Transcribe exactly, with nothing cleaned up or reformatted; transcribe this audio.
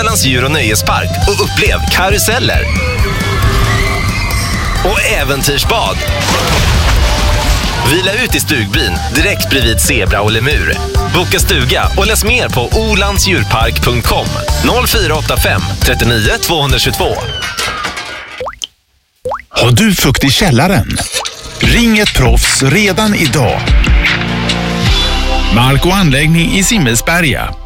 Ölands djur- och nöjespark och upplev karuseller och äventyrsbad. Vila ut i stugbyn direkt bredvid zebra och lemur. Boka stuga och läs mer på olandsdjurpark punkt com noll fyra åtta fem trettionio tvåhundratjugotvå. Har du fukt i källaren? Ring ett proffs redan idag. Mark och anläggning i Simmelsberga.